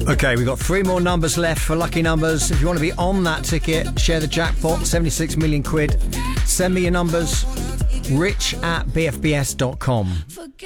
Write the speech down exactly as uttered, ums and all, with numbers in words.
Okay, we've got three more numbers left for lucky numbers. If you want to be on that ticket, share the jackpot, seventy-six million quid. Send me your numbers, rich at b f b s dot com.